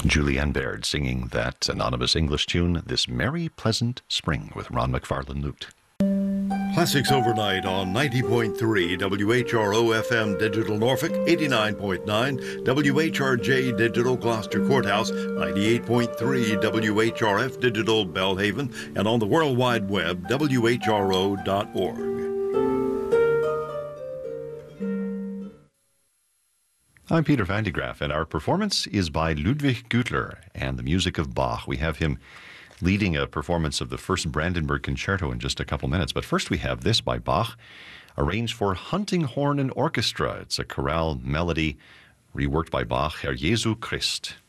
Julianne Baird singing that anonymous English tune, This Merry Pleasant Spring, with Ron McFarlane Lute. Classics Overnight on 90.3 WHRO FM Digital Norfolk, 89.9 WHRJ Digital Gloucester Courthouse, 98.3 WHRF Digital Belhaven, and on the World Wide Web, WHRO.org. I'm Peter Van de Graaff, and our performance is by Ludwig Gütler and the music of Bach. We have him leading a performance of the first Brandenburg Concerto in just a couple minutes. But first we have this by Bach, arranged for hunting horn and orchestra. It's a chorale melody reworked by Bach, Herr Jesu Christ.